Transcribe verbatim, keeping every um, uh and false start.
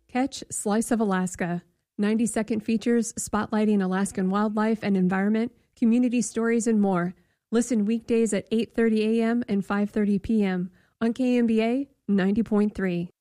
Catch Slice of Alaska. ninety-second features spotlighting Alaskan wildlife and environment, community stories, and more. Listen weekdays at eight thirty a.m. and five thirty p.m. on K M B A ninety point three.